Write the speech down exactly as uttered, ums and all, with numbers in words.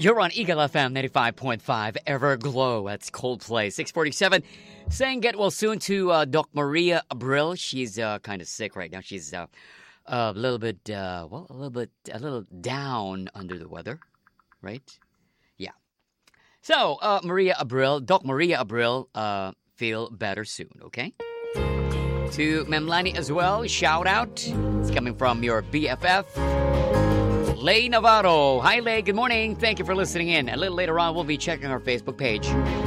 You're on Eagle F M ninety-five point five, Everglow. That's Coldplay. six forty-seven. Saying get well soon to uh, Doc Maria Abril. She's uh, kind of sick right now. She's uh, a little bit, uh, well, a little bit, a little down under the weather, right? Yeah. So, uh, Maria Abril, Doc Maria Abril, uh, feel better soon, okay? To Memlani as well, shout out. It's coming from your B F F, Lay Navarro. Hi, Lay. Good morning. Thank you for listening in. A little later on, we'll be checking our Facebook page.